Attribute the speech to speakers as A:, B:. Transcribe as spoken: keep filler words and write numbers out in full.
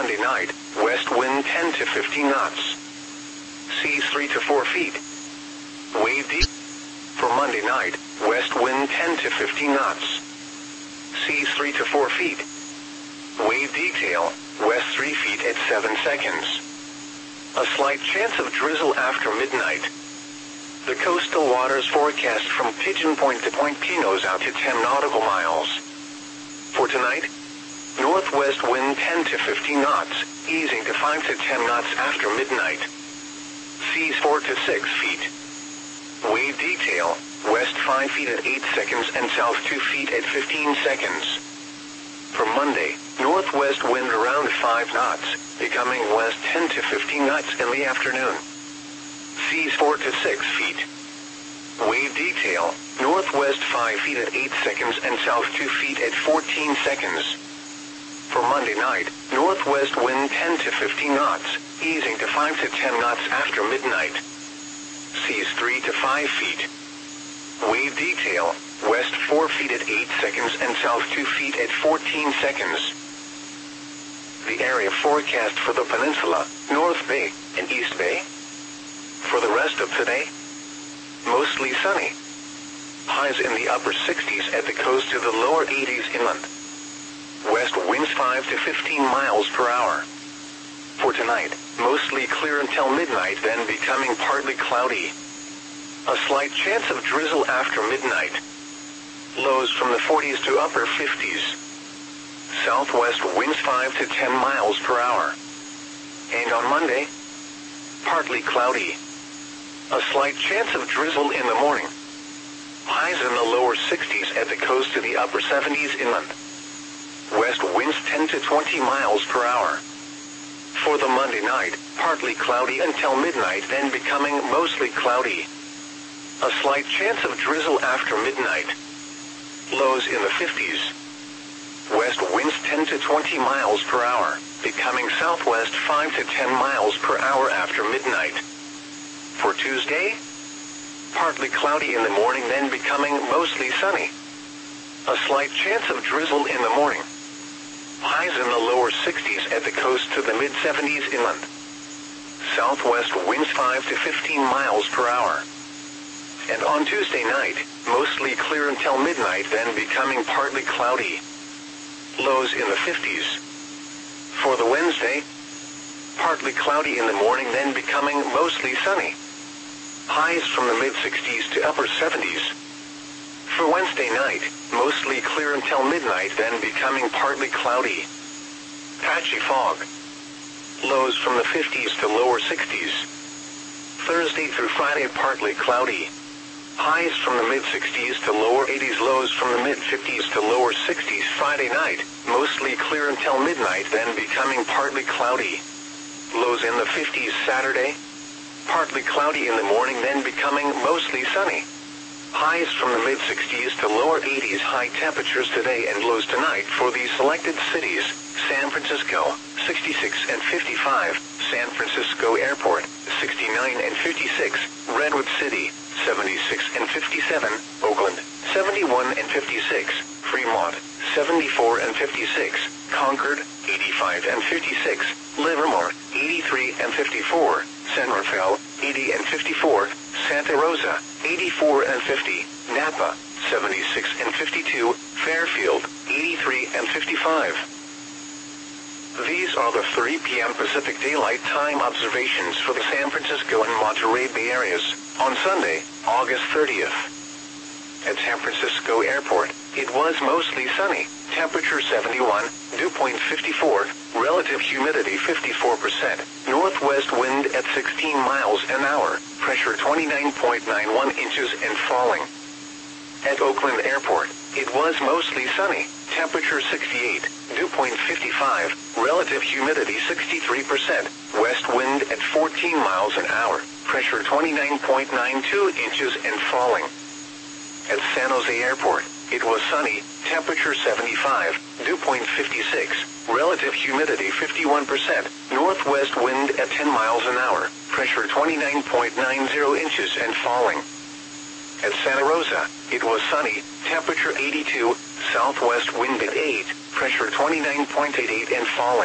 A: Monday night, west wind ten to fifteen knots. Seas three to four feet. Wave deep. For Monday night, west wind ten to fifteen knots. Seas three to four feet. Wave detail, west three feet at seven seconds. A slight chance of drizzle after midnight. The coastal waters forecast from Pigeon Point to Point Pinos out to ten nautical miles. For tonight, northwest wind ten to fifteen knots, easing to five to ten knots after midnight. Seas four to six feet. Wave detail, west five feet at eight seconds and south two feet at fifteen seconds. For Monday, northwest wind around five knots, becoming west ten to fifteen knots in the afternoon. Seas four to six feet. Wave detail, northwest five feet at eight seconds and south two feet at fourteen seconds. For Monday night, northwest wind ten to fifteen knots, easing to five to ten knots after midnight. Seas three to five feet. Wave detail, west four feet at eight seconds and south two feet at fourteen seconds. The area forecast for the peninsula, North Bay and East Bay. For the rest of today, mostly sunny. Highs in the upper sixties at the coast to the lower eighties inland. West winds five to fifteen miles per hour. For tonight, mostly clear until midnight, then becoming partly cloudy. A slight chance of drizzle after midnight. Lows from the forties to upper fifties. Southwest winds five to ten miles per hour. And on Monday, partly cloudy. A slight chance of drizzle in the morning. Highs in the lower sixties at the coast to the upper seventies inland. West winds ten to twenty miles per hour. For the Monday night, partly cloudy until midnight, then becoming mostly cloudy. A slight chance of drizzle after midnight. Lows in the fifties. West winds ten to twenty miles per hour, becoming southwest five to ten miles per hour after midnight. For Tuesday, partly cloudy in the morning, then becoming mostly sunny. A slight chance of drizzle in the morning. Highs in the lower sixties at the coast to the mid seventies inland. Southwest winds five to fifteen miles per hour. And on Tuesday night, mostly clear until midnight, then becoming partly cloudy. Lows in the fifties. For the Wednesday, partly cloudy in the morning, then becoming mostly sunny. Highs from the mid sixties to upper seventies. For Wednesday night, mostly clear until midnight, then becoming partly cloudy. Patchy fog. Lows from the fifties to lower sixties. Thursday through Friday, partly cloudy. Highs from the mid sixties to lower eighties, lows from the mid fifties to lower sixties. Friday night, mostly clear until midnight, then becoming partly cloudy. Lows in the fifties. Saturday, partly cloudy in the morning, then becoming mostly sunny. Highs from the mid sixties to lower eighties. High temperatures today and lows tonight for these selected cities: San Francisco, sixty-six and fifty-five, San Francisco Airport, sixty-nine and fifty-six, Redwood City, seventy-six and fifty-seven, Oakland, seventy-one and fifty-six, Fremont, seventy-four and fifty-six, Concord, eighty-five and fifty-six, Livermore, eighty-three and fifty-four, San Rafael, eighty and fifty-four, Santa Rosa, eighty-four and fifty, Napa, seventy-six and fifty-two, Fairfield, eighty-three and fifty-five. These are the three p m Pacific Daylight Time observations for the San Francisco and Monterey Bay areas on Sunday, August thirtieth. At San Francisco Airport, it was mostly sunny, temperature seventy-one, dew point fifty-four, relative humidity fifty-four percent, northwest wind at sixteen miles an hour, pressure twenty-nine point nine one inches and falling. At Oakland Airport, it was mostly sunny, temperature sixty-eight, dew point fifty-five, relative humidity sixty-three percent, west wind at fourteen miles an hour, pressure twenty-nine point nine two inches and falling. At San Jose Airport, it was sunny, temperature seventy-five, dew point fifty-six, relative humidity fifty-one percent, northwest wind at ten miles an hour, pressure twenty-nine point nine zero inches and falling. At Santa Rosa, it was sunny, temperature eighty-two, southwest wind at eight, pressure twenty-nine point eight eight and falling.